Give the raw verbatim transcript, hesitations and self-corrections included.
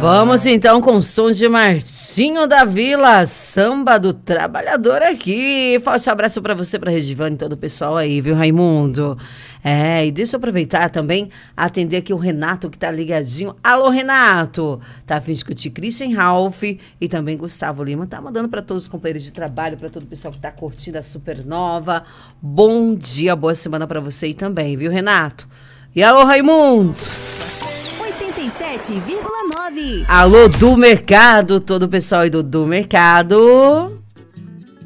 Vamos então com o som de Martinho da Vila, samba do trabalhador aqui. Forte abraço pra você, pra Regivane e todo o pessoal aí, viu, Raimundo? É, e deixa eu aproveitar também, atender aqui o Renato que tá ligadinho. Alô, Renato! Tá a fim de discutir Christian Ralph e também Gustavo Lima. Tá mandando pra todos os companheiros de trabalho, pra todo o pessoal que tá curtindo a Supernova. Bom dia, boa semana pra você aí também, viu, Renato? E alô, Raimundo! oitenta e sete vírgula nove. Alô, do mercado, todo o pessoal aí do, do mercado.